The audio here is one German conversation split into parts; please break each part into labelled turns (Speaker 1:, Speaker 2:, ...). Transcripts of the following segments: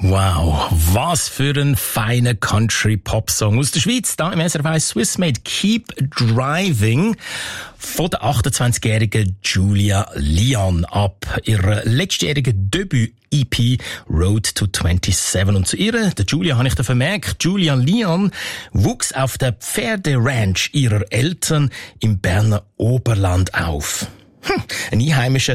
Speaker 1: Wow, was für ein feiner Country-Pop-Song aus der Schweiz. Da im SRF Swissmade Keep Driving von der 28-jährigen Julia Leon ab ihrer letztjährigen Debüt-EP Road to 27. Und zu ihr, der Julia, habe ich da vermerkt, Julia Leon wuchs auf der Pferderanch ihrer Eltern im Berner Oberland auf. Eine einheimische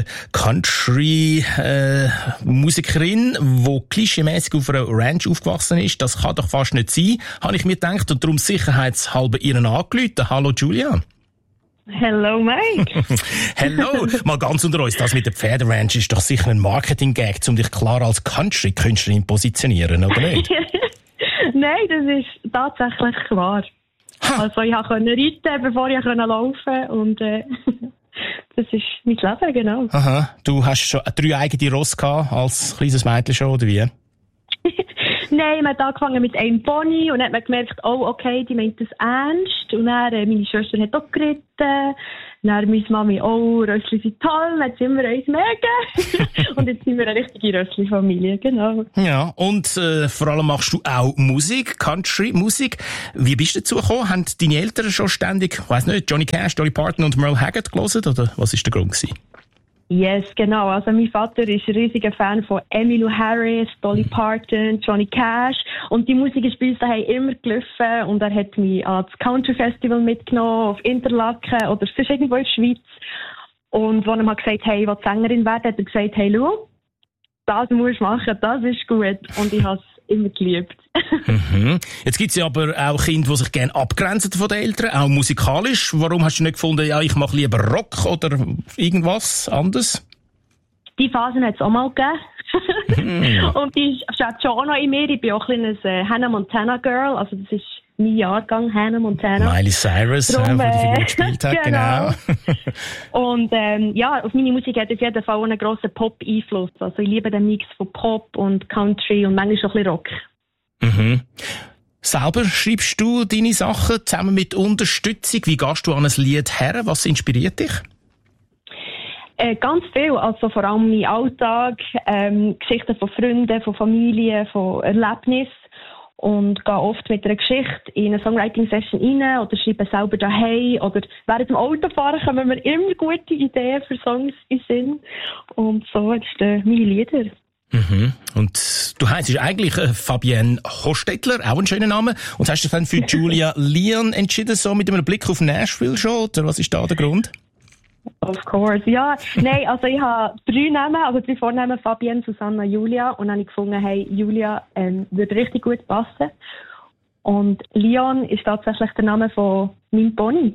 Speaker 1: Country-Musikerin, die klischeemässig auf einer Ranch aufgewachsen ist, das kann doch fast nicht sein, habe ich mir gedacht und darum sicherheitshalber ihren angerufen. Hallo Julia.
Speaker 2: Hello Mike.
Speaker 1: Hello. Mal ganz unter uns, das mit der Pferderanch ist doch sicher ein Marketing-Gag, um dich klar als Country-Künstlerin positionieren, oder nicht?
Speaker 2: Nein, das ist tatsächlich wahr. Also ich konnte reiten, bevor ich laufen konnte und das ist mein Leben, genau.
Speaker 1: Aha, du hast schon 3 eigene Ross gehabt, als kleines Mädchen schon, oder wie?
Speaker 2: Nein, man hat angefangen mit einem Pony und dann hat man gemerkt, oh, okay, die meint das ernst. Und dann, meine Schwester hat auch geritten. Dann meine Mami, oh, Rössli sind toll, dann sind wir uns mega. Und jetzt sind wir eine richtige Rössli-Familie, genau.
Speaker 1: Ja, und vor allem machst du auch Musik, Country-Musik. Wie bist du dazu gekommen? Haben deine Eltern schon ständig, ich weiss nicht, Johnny Cash, Dolly Parton und Merle Haggard gelesen, oder was war der Grund gewesen?
Speaker 2: Yes, genau. Also mein Vater ist ein riesiger Fan von Emmylou Harris, Dolly Parton, Johnny Cash. Und die Musik ist bei uns daheim immer gelaufen. Und er hat mich ans Country Festival mitgenommen, auf Interlaken oder sonst irgendwo in der Schweiz. Und als er mal gesagt hat, hey, ich will Sängerin werden, hat er gesagt, hey, schau, das musst du machen, das ist gut. Und ich habe es immer geliebt.
Speaker 1: Jetzt gibt es ja aber auch Kinder, die sich gerne abgrenzen von den Eltern, auch musikalisch. Warum hast du nicht gefunden, ja, ich mache lieber Rock oder irgendwas anderes?
Speaker 2: Die Phasen hat es auch mal gegeben. Und die steht schon auch noch in mir. Ich bin auch ein kleines Hannah Montana Girl, also das ist mein Jahrgang, Hannah Montana.
Speaker 1: Miley Cyrus,
Speaker 2: Darum,
Speaker 1: die Figur gespielt hat, genau.
Speaker 2: Und ja, auf meine Musik hat auf jeden Fall einen grossen Pop-Einfluss. Also ich liebe den Mix von Pop und Country und manchmal auch ein bisschen Rock.
Speaker 1: Selber schreibst du deine Sachen zusammen mit Unterstützung? Wie gehst du an ein Lied her? Was inspiriert dich?
Speaker 2: Ganz viel, also vor allem mein Alltag, Geschichten von Freunden, von Familie, von Erlebnissen. Und gehe oft mit einer Geschichte in eine Songwriting-Session rein oder schreibe selber daheim. Oder während dem Autofahren kommen mir immer gute Ideen für Songs in den Sinn. Und so entstehen meine Lieder.
Speaker 1: Und du heisst eigentlich Fabienne Hostetler, auch ein schöner Name. Und hast du dich dann für Julia Leon entschieden, so mit einem Blick auf Nashville schon? Oder was ist da der Grund?
Speaker 2: Of course, ja. Nein, also ich habe 3 Namen, also 3 Vornamen, Fabienne, Susanna, Julia. Und dann habe ich gefunden, hey, Julia würde richtig gut passen. Und Leon ist tatsächlich der Name von meinem Pony.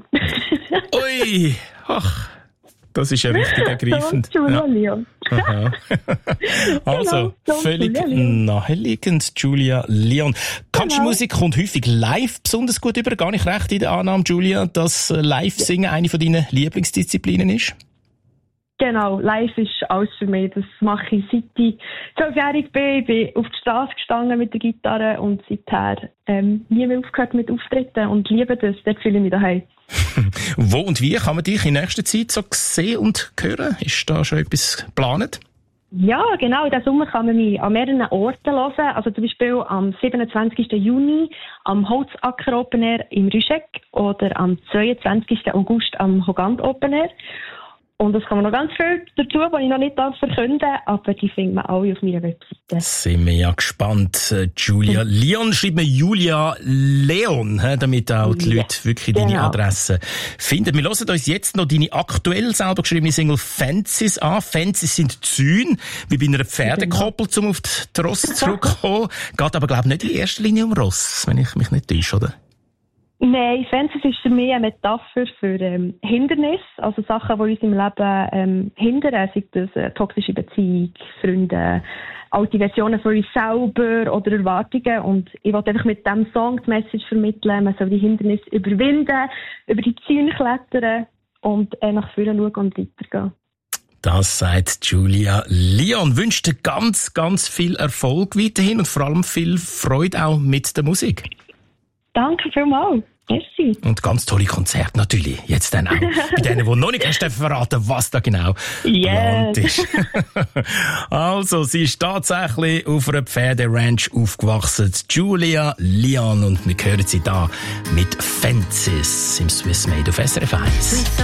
Speaker 1: Ui, ach, das ist ja richtig ergreifend.
Speaker 2: So, Julia Leon.
Speaker 1: Aha. Also,
Speaker 2: genau,
Speaker 1: völlig naheliegend, Julia Leon. Country-Musik kommt häufig live besonders gut über. Gar nicht recht in der Annahme, Julia, dass Live-Singen eine von deinen Lieblingsdisziplinen ist?
Speaker 2: Genau, live ist alles für mich. Das mache ich seit ich 12-jährig bin. Ich bin auf der Straße gestanden mit der Gitarre und seither nie mehr aufgehört mit Auftritten und liebe das. Dort fühle ich mich daheim.
Speaker 1: Wo und wie kann man dich in nächster Zeit so sehen und hören? Ist da schon etwas geplant?
Speaker 2: Ja, genau. In diesem Sommer kann man mich an mehreren Orten hören. Also zum Beispiel am 27. Juni am Holzacker Open Air im Rüschegg oder am 22. August am Hogand Open Air. Und es kommen noch ganz viel dazu, die ich noch nicht verkünden darf, aber die findet man alle auf meiner Webseite.
Speaker 1: Sind wir ja gespannt. Julia Leon schreibt mir Julia Leon, damit auch die Leute wirklich deine Adresse finden. Wir hören uns jetzt noch deine aktuell selber geschriebene Single Fences an. Fences sind Zäune, wie bei einer Pferdekoppel, um auf die Ross zurückzukommen. Geht aber, glaube ich, nicht in erster Linie um Ross, wenn ich mich nicht täusche, oder?
Speaker 2: Nein, Fences ist für mich eine Metapher für Hindernisse, also Sachen, die uns im Leben hindern, sei das toxische Beziehung, Freunde, alte Versionen von uns selber oder Erwartungen. Und ich wollte einfach mit diesem Song die Message vermitteln, man soll die Hindernisse überwinden, über die Zäune klettern und nach vorne schauen und weitergehen.
Speaker 1: Das sagt Julia Leon. Wünscht dir ganz, ganz viel Erfolg weiterhin und vor allem viel Freude auch mit der Musik.
Speaker 2: Danke vielmals. Merci.
Speaker 1: Und ganz tolle Konzerte natürlich. Jetzt dann auch. Bei denen, die noch nicht hast verraten, was da genau geplant ist. Also, sie ist tatsächlich auf einer Pferderanch aufgewachsen. Julia Lyon. Und wir hören sie da mit Fences im Swiss Made auf SRF 1.